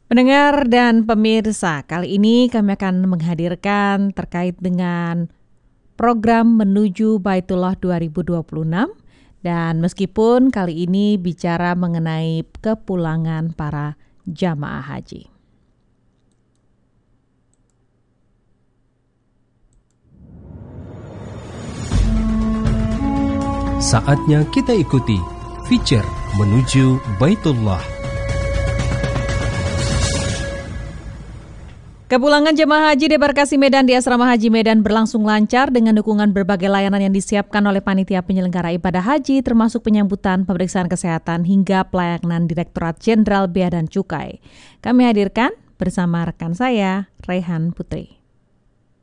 Pendengar dan pemirsa, kali ini kami akan menghadirkan terkait dengan program Menuju Baitullah 2026 dan meskipun kali ini bicara mengenai kepulangan para jamaah haji. Saatnya kita ikuti feature Menuju Baitullah. Kepulangan jemaah haji debarkasi Medan di Asrama Haji Medan berlangsung lancar dengan dukungan berbagai layanan yang disiapkan oleh panitia penyelenggara ibadah haji termasuk penyambutan, pemeriksaan kesehatan hingga pelayanan Direktorat Jenderal Bea dan Cukai. Kami hadirkan bersama rekan saya, Rehan Putri.